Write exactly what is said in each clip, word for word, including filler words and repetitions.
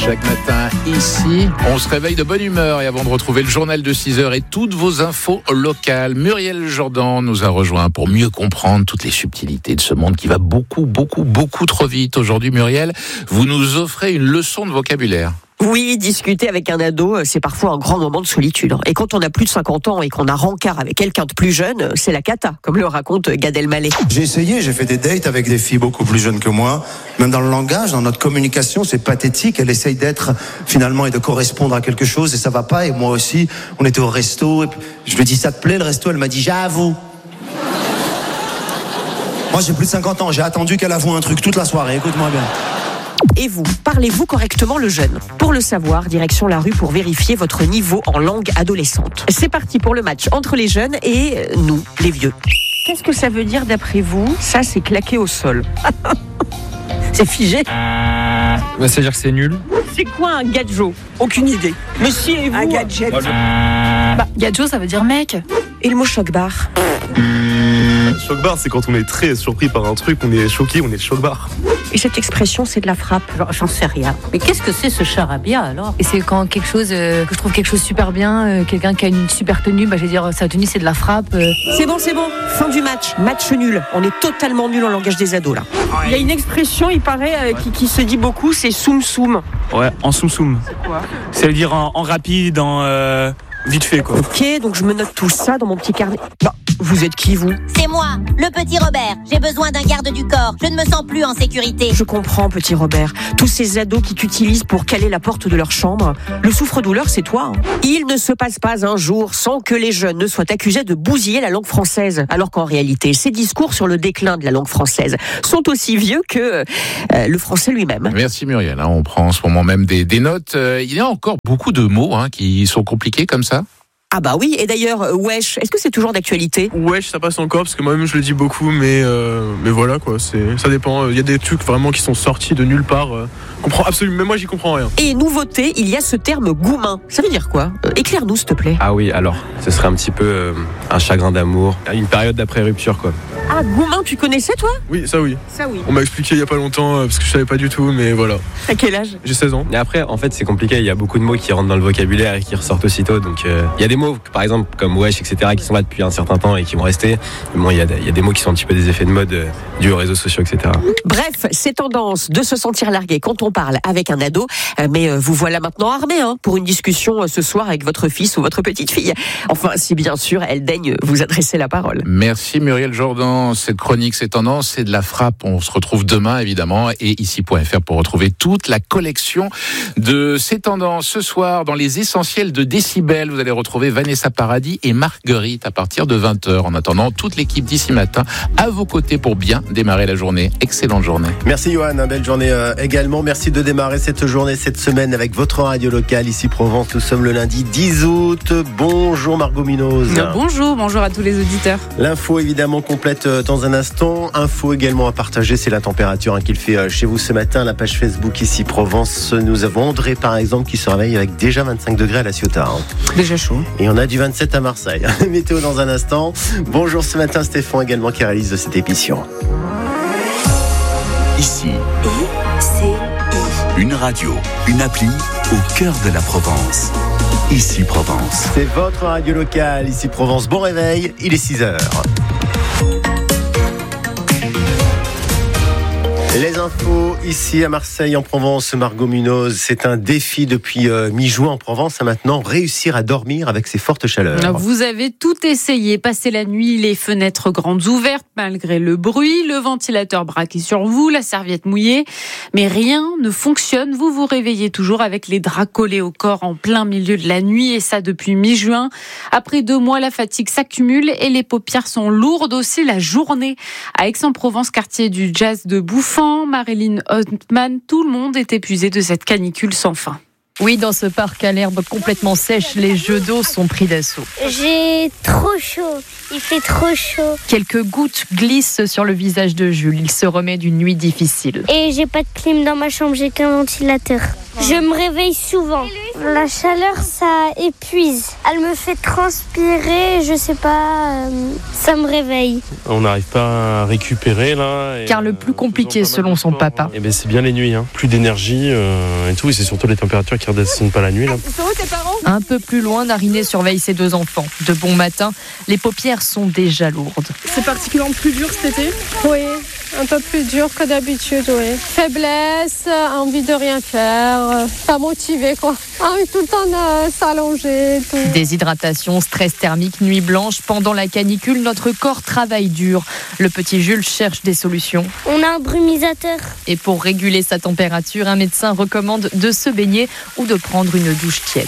Chaque matin, ici, on se réveille de bonne humeur. Et avant de retrouver le journal de six heures et toutes vos infos locales, Muriel Jourdan nous a rejoint pour mieux comprendre toutes les subtilités de ce monde qui va beaucoup, beaucoup, beaucoup trop vite. Aujourd'hui, Muriel, vous nous offrez une leçon de vocabulaire. Oui, discuter avec un ado, c'est parfois un grand moment de solitude. Et quand on a plus de cinquante ans et qu'on a rencard avec quelqu'un de plus jeune, c'est la cata, comme le raconte Gad Elmaleh. J'ai essayé, j'ai fait des dates avec des filles beaucoup plus jeunes que moi. Même dans le langage, dans notre communication, c'est pathétique. Elle essaye d'être, finalement, et de correspondre à quelque chose, et ça va pas. Et moi aussi, on était au resto, et je lui ai dit, ça te plaît le resto? Elle m'a dit, j'avoue. Moi, j'ai plus de cinquante ans, j'ai attendu qu'elle avoue un truc toute la soirée, écoute-moi bien. Et vous, parlez-vous correctement le jeune? Pour le savoir, direction la rue pour vérifier votre niveau en langue adolescente. C'est parti pour le match entre les jeunes et nous, les vieux. Qu'est-ce que ça veut dire d'après vous? Ça, c'est claqué au sol. C'est figé. Bah, ça veut dire que c'est nul. C'est quoi un gadjo? Aucune idée. Mais si, et vous? Un gadget. Bah, gadjo, ça veut dire mec. Et le mot choc-bar? Choc-bar, c'est quand on est très surpris par un truc, on est choqué, on est choc-bar. Et cette expression, c'est de la frappe? Genre, j'en sais rien. Mais qu'est-ce que c'est ce charabia alors? Et c'est quand quelque chose, euh, que je trouve quelque chose super bien, euh, quelqu'un qui a une super tenue, bah je vais dire sa tenue c'est de la frappe. Euh. C'est bon, c'est bon. Fin du match. Match nul. On est totalement nul en langage des ados là. Il y a une expression, il paraît, euh, qui, qui se dit beaucoup, c'est soum soum. Ouais, en soum soum. C'est quoi? Ça veut dire en, en rapide, en euh, vite fait quoi. Ok, donc je me note tout ça dans mon petit carnet. Bah, vous êtes qui vous? C'est moi, le petit Robert. J'ai besoin d'un garde du corps. Je ne me sens plus en sécurité. Je comprends, petit Robert. Tous ces ados qui t'utilisent pour caler la porte de leur chambre. Le souffre-douleur, c'est toi. Hein. Il ne se passe pas un jour sans que les jeunes ne soient accusés de bousiller la langue française. Alors qu'en réalité, ces discours sur le déclin de la langue française sont aussi vieux que euh, le français lui-même. Merci Muriel. On prend en ce moment même des, des notes. Il y a encore beaucoup de mots hein, qui sont compliqués comme ça. Ah bah oui, et d'ailleurs, wesh, est-ce que c'est toujours d'actualité? Wesh, ça passe encore, parce que moi-même je le dis beaucoup, mais, euh, mais voilà quoi, c'est, ça dépend. Il y a des trucs vraiment qui sont sortis de nulle part. Euh, comprends absolument, même moi j'y comprends rien. Et nouveauté, il y a ce terme goumin. Ça veut dire quoi? euh, Éclaire-nous s'il te plaît. Ah oui, alors, ce serait un petit peu euh, un chagrin d'amour, une période d'après-rupture quoi. Ah, goumin, tu connaissais toi? Oui, ça oui. Ça oui. On m'a expliqué il y a pas longtemps, euh, parce que je savais pas du tout, mais voilà. À quel âge? J'ai seize ans. Et après, en fait, c'est compliqué, il y a beaucoup de mots qui rentrent dans le vocabulaire et qui ressortent aussitôt, donc euh, il y a des mots, par exemple, comme wesh, et cetera, qui sont là depuis un certain temps et qui vont rester. Mais bon, il y a, il y a des mots qui sont un petit peu des effets de mode euh, dus aux réseaux sociaux, et cetera. Bref, c'est tendance de se sentir largué quand on parle avec un ado, euh, mais euh, vous voilà maintenant armé hein, pour une discussion euh, ce soir avec votre fils ou votre petite fille. Enfin, si bien sûr, elle daigne vous adresser la parole. Merci Muriel Jourdan. Cette chronique, c'est tendance, c'est de la frappe. On se retrouve demain, évidemment, et ici point F R pour retrouver toute la collection de ces tendances. Ce soir, dans les essentiels de Décibel, vous allez retrouver Vanessa Paradis et Marguerite à partir de vingt heures. En attendant, toute l'équipe d'ici matin à vos côtés pour bien démarrer la journée. Excellente journée. Merci Johan, belle journée euh, également. Merci de démarrer cette journée, cette semaine avec votre radio locale ici Provence. Nous sommes le lundi dix août. Bonjour Margot Munoz. Bonjour, bonjour à tous les auditeurs. L'info évidemment complète euh, dans un instant. Info également à partager, c'est la température hein, qu'il fait euh, chez vous ce matin. La page Facebook ici Provence. Nous avons André par exemple qui se réveille avec déjà vingt-cinq degrés à La Ciotat. Hein. Déjà chaud. Et on a du vingt-sept à Marseille. Météo dans un instant. Bonjour ce matin Stéphane également qui réalise cette émission. Ici, une radio, une appli au cœur de la Provence. Ici Provence. C'est votre radio locale, ici Provence. Bon réveil, il est six heures. Les infos ici à Marseille, en Provence, Margot Munoz, c'est un défi depuis euh, mi-juin en Provence à maintenant réussir à dormir avec ces fortes chaleurs. Vous avez tout essayé, passer la nuit, les fenêtres grandes ouvertes malgré le bruit, le ventilateur braqué sur vous, la serviette mouillée, mais rien ne fonctionne. Vous vous réveillez toujours avec les draps collés au corps en plein milieu de la nuit et ça depuis mi-juin. Après deux mois, la fatigue s'accumule et les paupières sont lourdes aussi la journée. À Aix-en-Provence, quartier du jazz de Bouffan, Marilyn Hottman, tout le monde est épuisé de cette canicule sans fin. Oui, dans ce parc à l'herbe complètement sèche, les jeux d'eau sont pris d'assaut. J'ai trop chaud, il fait trop chaud. Quelques gouttes glissent sur le visage de Jules, il se remet d'une nuit difficile. Et j'ai pas de clim dans ma chambre, j'ai qu'un ventilateur. Je me réveille souvent. La chaleur, ça épuise. Elle me fait transpirer, je sais pas, euh, ça me réveille. On n'arrive pas à récupérer là. Car le plus compliqué selon son papa. Et ben c'est bien les nuits, hein. Plus d'énergie euh, et tout. Et c'est surtout les températures qui ne redescendent pas la nuit là. Un peu plus loin, Nariné surveille ses deux enfants. De bon matin, les paupières sont déjà lourdes. C'est particulièrement plus dur cet été ? Oui, un peu plus dur que d'habitude, oui. Faiblesse, envie de rien faire, pas motivé quoi. Envie tout le temps de s'allonger. Tout. Déshydratation, stress thermique, nuit blanche. Pendant la canicule, notre corps travaille dur. Le petit Jules cherche des solutions. On a un brumisateur. Et pour réguler sa température, un médecin recommande de se baigner ou de prendre une douche tiède.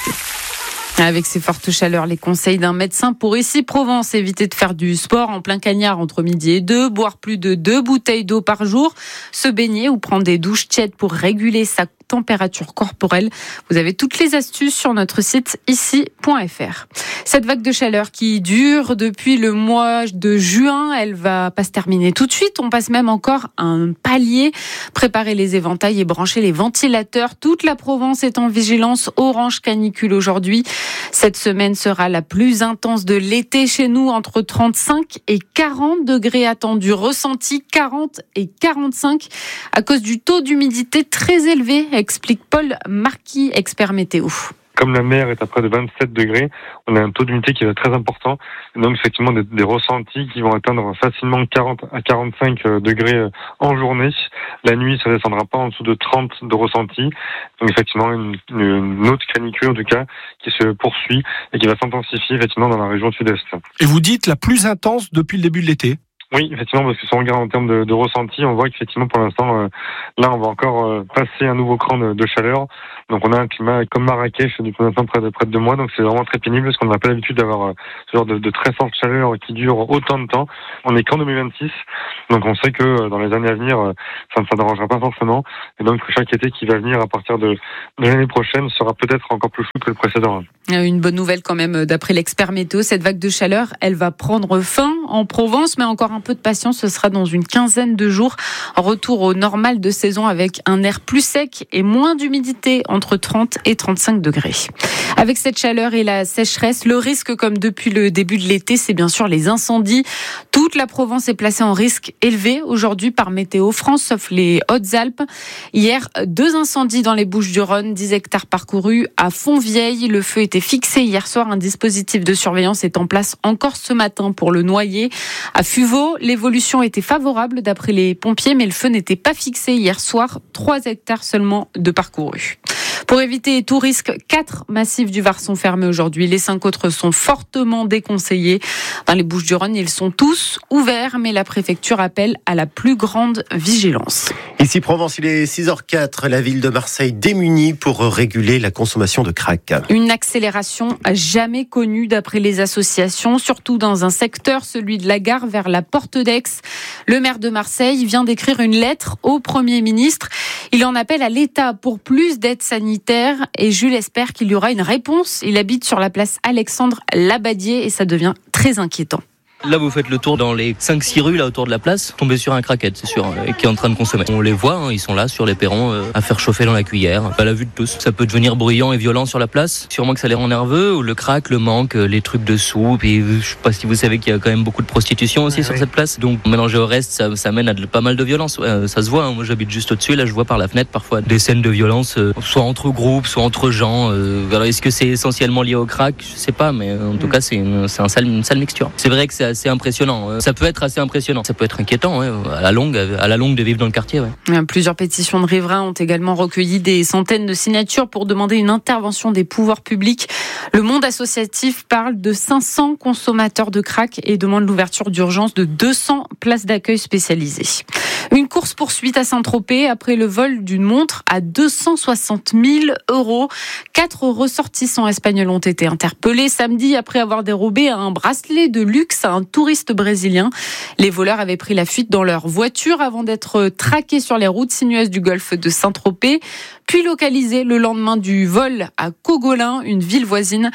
Avec ces fortes chaleurs, les conseils d'un médecin pour ici Provence, éviter de faire du sport en plein cagnard entre midi et deux, boire plus de deux bouteilles d'eau par jour, se baigner ou prendre des douches tièdes pour réguler sa température corporelle. Vous avez toutes les astuces sur notre site ici point f r. Cette vague de chaleur qui dure depuis le mois de juin, elle va pas se terminer tout de suite. On passe même encore un palier. Préparez les éventails et branchez les ventilateurs. Toute la Provence est en vigilance orange canicule aujourd'hui. Cette semaine sera la plus intense de l'été chez nous, entre trente-cinq et quarante degrés attendus. Ressenti quarante et quarante-cinq à cause du taux d'humidité très élevé, explique Paul Marquis, expert météo. Comme la mer est à près de vingt-sept degrés, on a un taux d'humidité qui va être très important. Et donc, effectivement, des, des ressentis qui vont atteindre facilement quarante à quarante-cinq degrés en journée. La nuit, ça ne descendra pas en dessous de trente de ressentis. Donc, effectivement, une, une autre canicule, en tout cas, qui se poursuit et qui va s'intensifier, effectivement, dans la région sud-est. Et vous dites la plus intense depuis le début de l'été ? Oui, effectivement, parce que si on regarde en termes de, de ressenti, on voit qu'effectivement, pour l'instant, euh, là, on va encore euh, passer un nouveau cran de, de chaleur. Donc, on a un climat comme Marrakech depuis maintenant près de près de deux mois. Donc, c'est vraiment très pénible parce qu'on n'a pas l'habitude d'avoir euh, ce genre de, de très forte chaleur qui dure autant de temps. On est qu'en deux mille vingt-six. Donc, on sait que euh, dans les années à venir, euh, ça ne s'arrangera pas forcément. Et donc, chaque été qui va venir à partir de, de l'année prochaine sera peut-être encore plus chaud que le précédent. Une bonne nouvelle quand même, d'après l'expert météo, cette vague de chaleur, elle va prendre fin en Provence, mais encore un peu de patience, ce sera dans une quinzaine de jours. Retour au normal de saison avec un air plus sec et moins d'humidité, entre trente et trente-cinq degrés. Avec cette chaleur et la sécheresse, le risque, comme depuis le début de l'été, c'est bien sûr les incendies. Toute la Provence est placée en risque élevé aujourd'hui par Météo France, sauf les Hautes-Alpes. Hier, deux incendies dans les Bouches-du-Rhône, dix hectares parcourus à Fontvieille. Le feu était fixé hier soir. Un dispositif de surveillance est en place encore ce matin pour le noyer. À Fuveau, l'évolution était favorable d'après les pompiers, mais le feu n'était pas fixé hier soir. trois hectares seulement de parcourus. Pour éviter tout risque, quatre massifs du Var sont fermés aujourd'hui. Les cinq autres sont fortement déconseillés. Dans les Bouches-du-Rhône, ils sont tous ouverts, mais la préfecture appelle à la plus grande vigilance. Ici Provence, il est six heures quatre. La ville de Marseille démunie pour réguler la consommation de crack. Une accélération jamais connue d'après les associations, surtout dans un secteur, celui de la gare vers la Porte d'Aix. Le maire de Marseille vient d'écrire une lettre au Premier ministre. Il en appelle à l'État pour plus d'aide sanitaire et Jules espère qu'il y aura une réponse. Il habite sur la place Alexandre Labadier et ça devient très inquiétant. Là, vous faites le tour dans les cinq six rues là autour de la place, tombez sur un craquette, c'est sûr, euh, qui est en train de consommer. On les voit, hein, ils sont là sur les perrons euh, à faire chauffer dans la cuillère. À la vue de tous, ça peut devenir bruyant et violent sur la place. Sûrement que ça les rend nerveux, ou le crack, le manque, euh, les trucs de soupe. Et je sais pas si vous savez qu'il y a quand même beaucoup de prostitution aussi ouais, sur oui. cette place. Donc mélanger au reste, ça, ça mène à de, pas mal de violence. Ouais, euh, ça se voit. Hein, moi, j'habite juste au-dessus. Là, je vois par la fenêtre parfois des scènes de violence, euh, soit entre groupes, soit entre gens. Euh, alors, est-ce que c'est essentiellement lié au crack ? Je sais pas, mais en tout mmh. cas, c'est, une, c'est un sale, une sale mixture. C'est vrai que c'est assez impressionnant. Ça peut être assez impressionnant. Ça peut être inquiétant, ouais, à la longue, à la longue de vivre dans le quartier. Ouais. Plusieurs pétitions de riverains ont également recueilli des centaines de signatures pour demander une intervention des pouvoirs publics. Le monde associatif parle de cinq cents consommateurs de crack et demande l'ouverture d'urgence de deux cents places d'accueil spécialisées. Une course-poursuite à Saint-Tropez après le vol d'une montre à deux cent soixante mille euros. Quatre ressortissants espagnols ont été interpellés samedi après avoir dérobé un bracelet de luxe à un touriste brésilien. Les voleurs avaient pris la fuite dans leur voiture avant d'être traqués sur les routes sinueuses du golfe de Saint-Tropez, puis localisés le lendemain du vol à Cogolin, une ville voisine.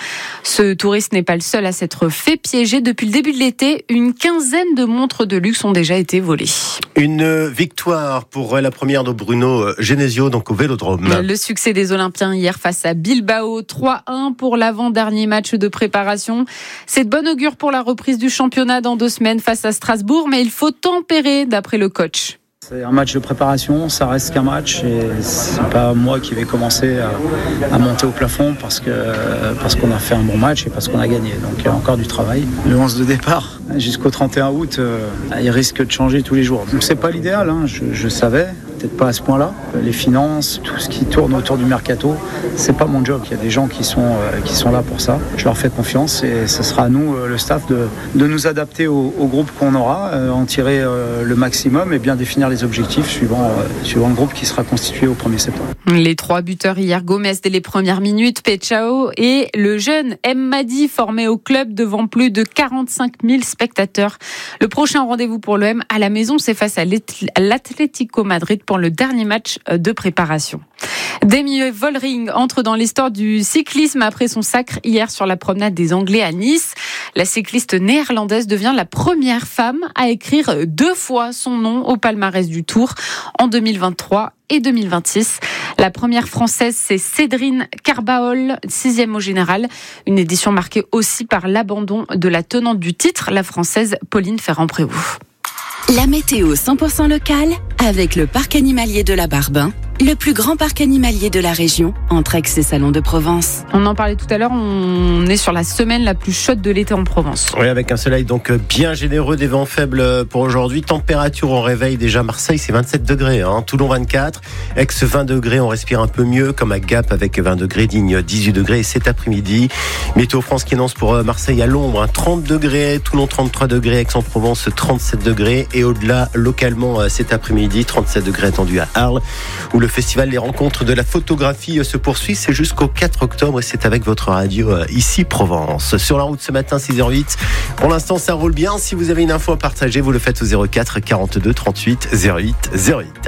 Ce touriste n'est pas le seul à s'être fait piéger. Depuis le début de l'été, une quinzaine de montres de luxe ont déjà été volées. Une victoire pour la première de Bruno Genesio, donc au Vélodrome. Le succès des Olympiens hier face à Bilbao, trois un pour l'avant-dernier match de préparation. C'est de bon augure pour la reprise du championnat dans deux semaines face à Strasbourg, mais il faut tempérer d'après le coach. C'est un match de préparation, ça reste qu'un match et c'est pas moi qui vais commencer à, à monter au plafond parce que parce qu'on a fait un bon match et parce qu'on a gagné. Donc il y a encore du travail. Le onze de départ jusqu'au trente et un août, euh, il risque de changer tous les jours. Donc c'est pas l'idéal, hein, je, je savais, peut-être pas à ce point-là. Les finances, tout ce qui tourne autour du mercato, c'est pas mon job. Il y a des gens qui sont euh, qui sont là pour ça. Je leur fais confiance et ce sera à nous, euh, le staff, de, de nous adapter au, au groupe qu'on aura, euh, en tirer euh, le maximum et bien définir les objectifs suivant, euh, suivant le groupe qui sera constitué au premier septembre. Les trois buteurs hier, Gomez dès les premières minutes, Pechao et le jeune M. Madi formé au club devant plus de quarante-cinq mille spectateurs. Le prochain rendez-vous pour l'O M à la maison, c'est face à l'Atlético Madrid pour le dernier match de préparation. Demi Vollering entre dans l'histoire du cyclisme après son sacre hier sur la promenade des Anglais à Nice. La cycliste néerlandaise devient la première femme à écrire deux fois son nom au palmarès du Tour en deux mille vingt-trois et deux mille vingt-six. La première française, c'est Cédrine Carbaol, sixième au général. Une édition marquée aussi par l'abandon de la tenante du titre, la française Pauline Ferrand-Prévôt. La météo cent pour cent locale avec le parc animalier de la Barbin, le plus grand parc animalier de la région, entre Aix et Salon de Provence. On en parlait tout à l'heure, on est sur la semaine la plus chaude de l'été en Provence. Oui, avec un soleil donc bien généreux, des vents faibles pour aujourd'hui. Température au réveil déjà, Marseille c'est vingt-sept degrés, hein. Toulon vingt-quatre, Aix vingt degrés, on respire un peu mieux, comme à Gap avec vingt degrés, Digne dix-huit degrés et cet après-midi. Météo France qui annonce pour Marseille à l'ombre, hein, trente degrés, Toulon trente-trois degrés, Aix-en-Provence trente-sept degrés et au-delà localement cet après-midi, trente-sept degrés attendus à Arles, où le festival Les Rencontres de la photographie se poursuit. C'est jusqu'au quatre octobre et c'est avec votre radio ici Provence. Sur la route ce matin, six heures huit. Pour l'instant, ça roule bien. Si vous avez une info à partager, vous le faites au zéro quatre quarante-deux trente-huit zéro huit zéro huit.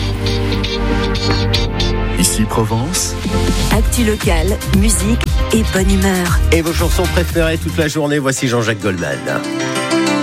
Ici Provence. Actu local, musique et bonne humeur. Et vos chansons préférées toute la journée, voici Jean-Jacques Goldman.